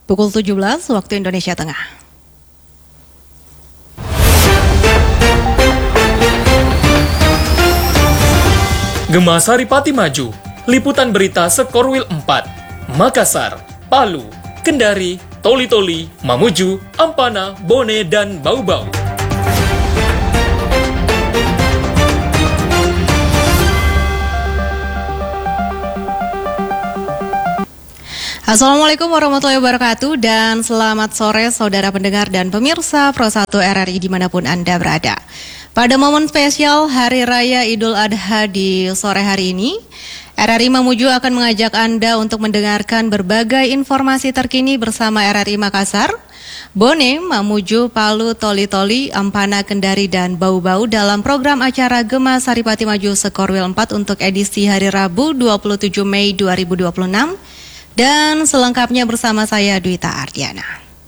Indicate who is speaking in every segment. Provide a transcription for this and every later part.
Speaker 1: Pukul 17 waktu Indonesia Tengah.
Speaker 2: Gema Saripati Maju, liputan berita Sekorwil 4, Makassar, Palu, Kendari, Toli-Toli, Mamuju, Ampana, Bone, dan Bau-Bau.
Speaker 1: Assalamualaikum warahmatullahi wabarakatuh dan selamat sore saudara pendengar dan pemirsa Pro 1 RRI dimanapun Anda berada. Pada momen spesial Hari Raya Idul Adha di sore hari ini, RRI Mamuju akan mengajak Anda untuk mendengarkan berbagai informasi terkini bersama RRI Makassar, Bone, Mamuju, Palu, Toli-Toli, Ampana, Kendari, dan Bau-Bau dalam program acara Gema Saripati Maju Sekorwil 4 untuk edisi hari Rabu 27 Mei 2026. Dan selengkapnya bersama saya Dwita Ardiana.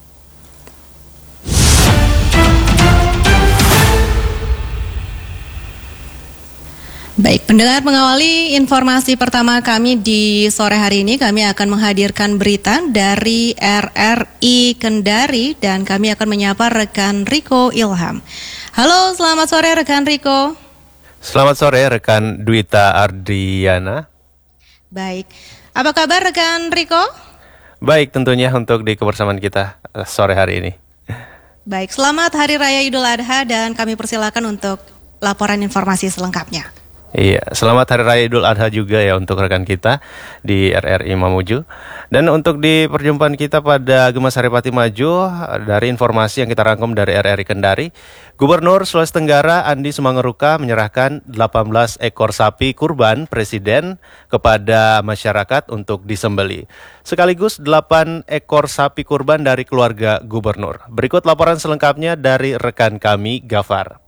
Speaker 1: Baik, pendengar, mengawali informasi pertama kami di sore hari ini, kami akan menghadirkan berita dari RRI Kendari dan kami akan menyapa rekan Riko Ilham. Halo, selamat sore rekan Riko.
Speaker 3: Selamat sore rekan Dwita Ardiana.
Speaker 1: Baik. Apa kabar rekan Riko?
Speaker 3: Baik, tentunya untuk di kebersamaan kita sore hari ini.
Speaker 1: Baik, selamat Hari Raya Idul Adha dan kami persilakan untuk laporan informasi selengkapnya.
Speaker 3: Iya, selamat Hari Raya Idul Adha juga ya untuk rekan kita di RRI Mamuju. Dan untuk di perjumpaan kita pada Gema Saripati Maju, dari informasi yang kita rangkum dari RRI Kendari, Gubernur Sulawesi Tenggara Andi Sumangeruka menyerahkan 18 ekor sapi kurban Presiden kepada masyarakat untuk disembeli. Sekaligus 8 ekor sapi kurban dari keluarga Gubernur. Berikut laporan selengkapnya dari rekan kami, Gafar.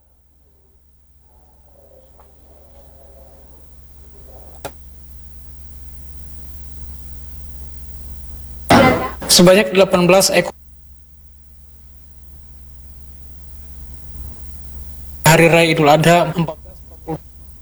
Speaker 4: Sebanyak 18 ekor Hari Raya Idul Adha 1440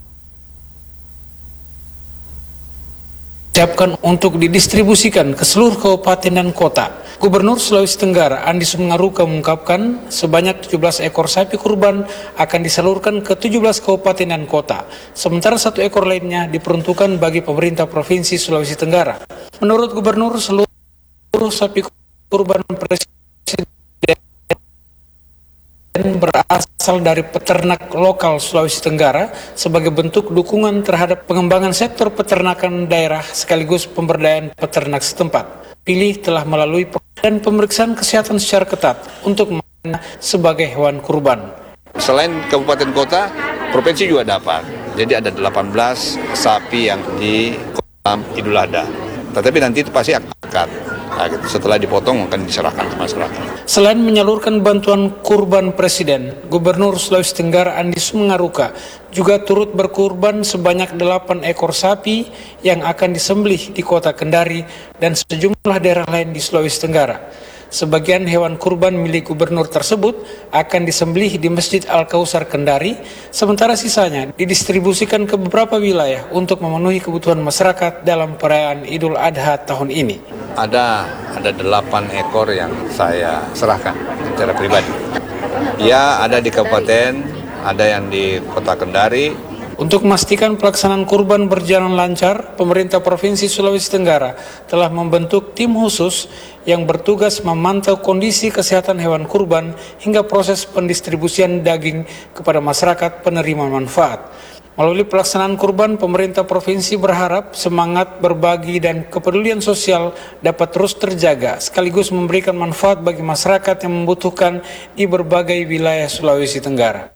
Speaker 4: siapkan untuk didistribusikan ke seluruh kabupaten dan kota. Gubernur Sulawesi Tenggara Andi Sumangeruka mengungkapkan sebanyak 17 ekor sapi kurban akan disalurkan ke 17 kabupaten dan kota. Sementara 1 ekor lainnya diperuntukkan bagi pemerintah Provinsi Sulawesi Tenggara. Menurut Gubernur, seluruh sapi kurban Presiden berasal dari peternak lokal Sulawesi Tenggara sebagai bentuk dukungan terhadap pengembangan sektor peternakan daerah sekaligus pemberdayaan peternak setempat. Pilih telah melalui dan pemeriksaan kesehatan secara ketat untuk sebagai hewan kurban.
Speaker 5: Selain kabupaten kota, provinsi juga dapat. Jadi ada 18 sapi yang di kolam Idul Adha. Tetapi nanti itu pasti akan setelah dipotong akan diserahkan ke masyarakat.
Speaker 4: Selain menyalurkan bantuan kurban Presiden, Gubernur Sulawesi Tenggara Andi Sumangeruka juga turut berkurban sebanyak 8 ekor sapi yang akan disembelih di kota Kendari dan sejumlah daerah lain di Sulawesi Tenggara. Sebagian hewan kurban milik gubernur tersebut akan disembelih di Masjid Al-Kausar Kendari, sementara sisanya didistribusikan ke beberapa wilayah untuk memenuhi kebutuhan masyarakat dalam perayaan Idul Adha tahun ini.
Speaker 5: Ada 8 ekor yang saya serahkan secara pribadi. Ya, ada di kabupaten, ada yang di kota Kendari.
Speaker 4: Untuk memastikan pelaksanaan kurban berjalan lancar, pemerintah Provinsi Sulawesi Tenggara telah membentuk tim khusus yang bertugas memantau kondisi kesehatan hewan kurban hingga proses pendistribusian daging kepada masyarakat penerima manfaat. Melalui pelaksanaan kurban, pemerintah provinsi berharap semangat berbagi dan kepedulian sosial dapat terus terjaga, sekaligus memberikan manfaat bagi masyarakat yang membutuhkan di berbagai wilayah Sulawesi Tenggara.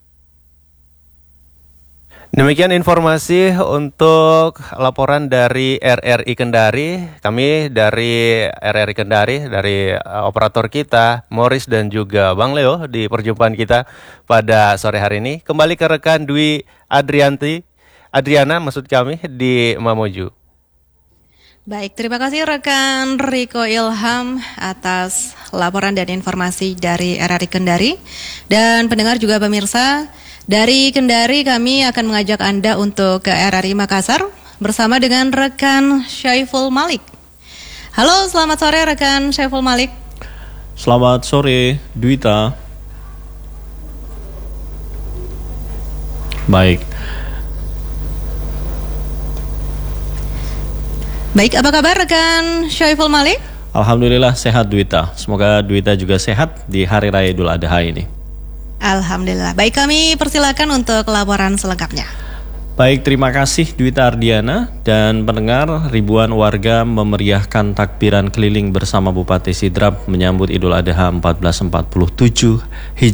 Speaker 3: Demikian informasi untuk laporan dari RRI Kendari. Kami dari RRI Kendari, dari operator kita, Morris dan juga Bang Leo di perjumpaan kita pada sore hari ini. Kembali ke rekan Dwi Adriana maksud kami di Mamuju.
Speaker 1: Baik, terima kasih rekan Riko Ilham atas laporan dan informasi dari RRI Kendari. Dan pendengar juga pemirsa, dari Kendari kami akan mengajak Anda untuk ke RRI Makassar bersama dengan rekan Syaiful Malik. Halo, selamat sore rekan Syaiful Malik.
Speaker 6: Selamat sore, Dwita. Baik.
Speaker 1: Baik, apa kabar rekan Syaiful Malik?
Speaker 6: Alhamdulillah sehat Dwita. Semoga Dwita juga sehat di Hari Raya Idul Adha ini.
Speaker 1: Alhamdulillah. Baik, kami persilakan untuk laporan selengkapnya.
Speaker 6: Baik, terima kasih Dwita Ardiana dan pendengar. Ribuan warga memeriahkan takbiran keliling bersama Bupati Sidrap menyambut Idul Adha 1447 Hijriah.